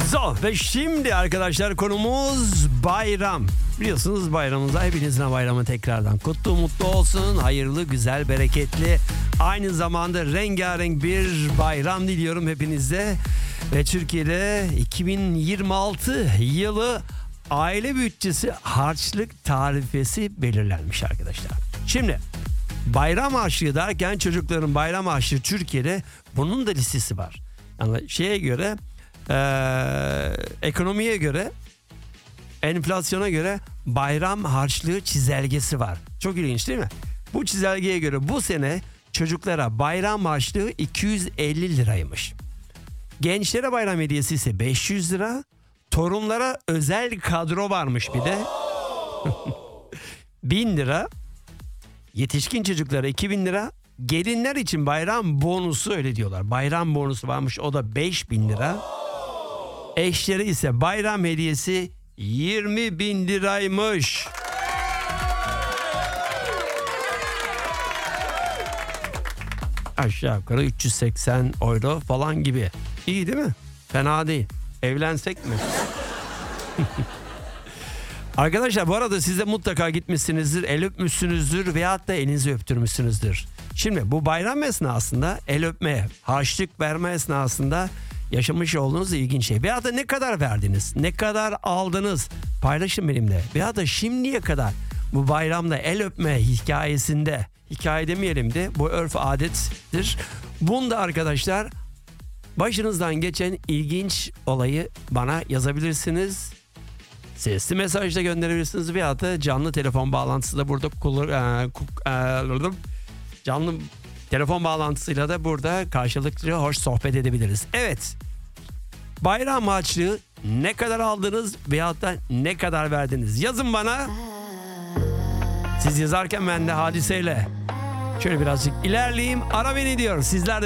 Ve şimdi arkadaşlar konumuz bayram. Biliyorsunuz bayramımıza hepinizin bayramı tekrardan kutlu mutlu olsun. Hayırlı, güzel, bereketli, aynı zamanda rengarenk bir bayram diliyorum hepinize. Ve Türkiye'de 2026 yılı aile bütçesi harçlık tarifesi belirlenmiş arkadaşlar. Şimdi bayram harçlığı derken çocukların bayram harçlığı Türkiye'de bunun da listesi var. Yani şeye göre ekonomiye göre, enflasyona göre bayram harçlığı çizelgesi var. Çok ilginç değil mi? Bu çizelgeye göre bu sene çocuklara bayram harçlığı 250 liraymış. Gençlere bayram hediyesi ise 500 lira. Torunlara özel kadro varmış bir de. 1000 lira. Yetişkin çocuklara 2000 lira. Gelinler için bayram bonusu, öyle diyorlar. Bayram bonusu varmış, o da 5000 lira. Eşleri ise bayram hediyesi 20.000 liraymış. Aşağı yukarı 380 euro falan gibi. İyi değil mi? Fena değil. Evlensek mi? Arkadaşlar bu arada siz de mutlaka gitmişsinizdir, el öpmüşsünüzdür veyahut da elinizi öptürmüşsünüzdür. Şimdi bu bayram esnasında el öpme, harçlık verme esnasında yaşamış olduğunuz ilginç şey. Veyahut da ne kadar verdiniz, ne kadar aldınız, paylaşın benimle. Veyahut da şimdiye kadar bu bayramda el öpme hikayesinde, hikaye demeyelim de bu örf adettir. Bunda arkadaşlar başınızdan geçen ilginç olayı bana yazabilirsiniz. Sesli mesajla gönderebilirsiniz veyahut da canlı telefon bağlantısı da burada canlı telefon bağlantısıyla da burada karşılıklı hoş sohbet edebiliriz. Evet. Bayram harçlığı ne kadar aldınız veyahut da ne kadar verdiniz? Yazın bana. Siz yazarken ben de Hadise'yle şöyle birazcık ilerleyeyim. Ara beni diyor. Sizler de